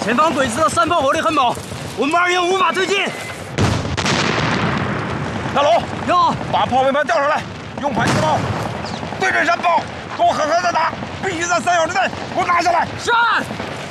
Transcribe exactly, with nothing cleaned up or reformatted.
前方鬼子的山炮火力很猛，我们二营无法推进。 大龙， 哟， 把炮位盘调上来，用迫击炮对准山炮，给我狠狠的打，必须在三秒之内给我拿下来。 是。